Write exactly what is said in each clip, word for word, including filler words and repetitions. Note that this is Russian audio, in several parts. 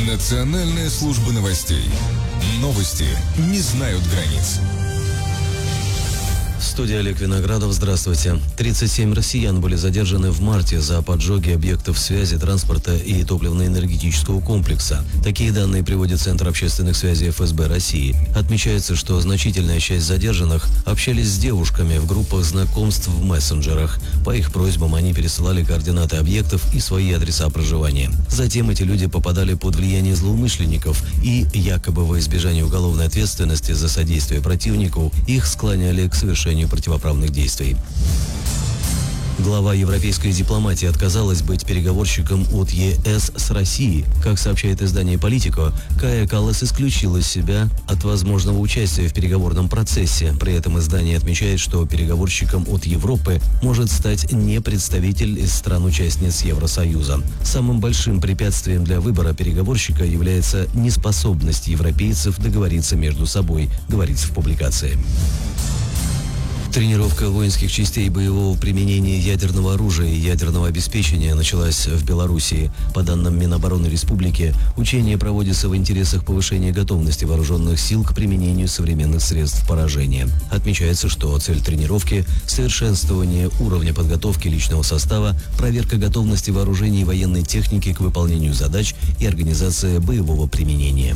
Национальная служба новостей. Новости не знают границ. Студия Олег Виноградов. Здравствуйте. тридцать семь россиян были задержаны в марте за поджоги объектов связи, транспорта и топливно-энергетического комплекса. Такие данные приводит Центр общественных связей эф эс бэ России. Отмечается, что значительная часть задержанных общались с девушками в группах знакомств в мессенджерах. По их просьбам они пересылали координаты объектов и свои адреса проживания. Затем эти люди попадали под влияние злоумышленников и, якобы во избежание уголовной ответственности за содействие противнику, их склоняли к совершению противоправных действий. Глава европейской дипломатии отказалась быть переговорщиком от е эс с Россией. Как сообщает издание «Политико», Кая Каллас исключила себя от возможного участия в переговорном процессе. При этом издание отмечает, что переговорщиком от Европы может стать не представитель из стран-участниц Евросоюза. Самым большим препятствием для выбора переговорщика является неспособность европейцев договориться между собой, говорится в публикации. Тренировка воинских частей боевого применения ядерного оружия и ядерного обеспечения началась в Белоруссии. По данным Минобороны Республики, учение проводится в интересах повышения готовности вооруженных сил к применению современных средств поражения. Отмечается, что цель тренировки – совершенствование уровня подготовки личного состава, проверка готовности вооружений и военной техники к выполнению задач и организация боевого применения.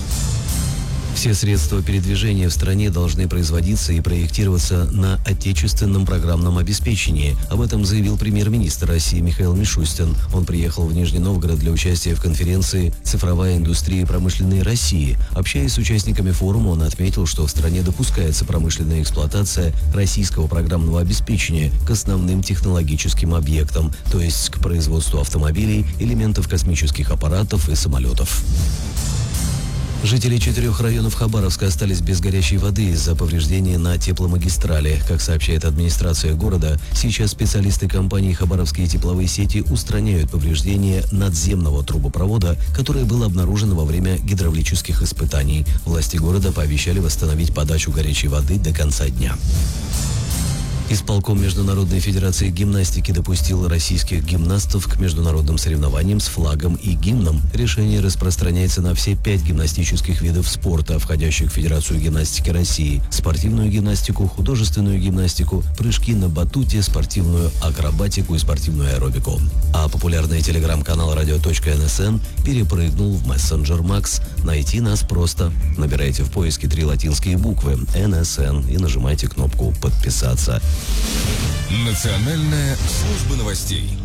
Все средства передвижения в стране должны производиться и проектироваться на отечественном программном обеспечении. Об этом заявил премьер-министр России Михаил Мишустин. Он приехал в Нижний Новгород для участия в конференции «Цифровая индустрия промышленной России». Общаясь с участниками форума, он отметил, что в стране допускается промышленная эксплуатация российского программного обеспечения к основным технологическим объектам, то есть к производству автомобилей, элементов космических аппаратов и самолетов. Жители четырех районов Хабаровска остались без горячей воды из-за повреждения на тепломагистрали. Как сообщает администрация города, сейчас специалисты компании «Хабаровские тепловые сети» устраняют повреждения надземного трубопровода, которое было обнаружено во время гидравлических испытаний. Власти города пообещали восстановить подачу горячей воды до конца дня. Исполком Международной федерации гимнастики допустил российских гимнастов к международным соревнованиям с флагом и гимном. Решение распространяется на все пять гимнастических видов спорта, входящих в Федерацию гимнастики России: спортивную гимнастику, художественную гимнастику, прыжки на батуте, спортивную акробатику и спортивную аэробику. А популярный телеграм-канал радио точка эн эс эн перепрыгнул в мессенджер Макс. Найти нас просто. Набирайте в поиске три латинские буквы эн эс эн и нажимайте кнопку «Подписаться». Национальная служба новостей.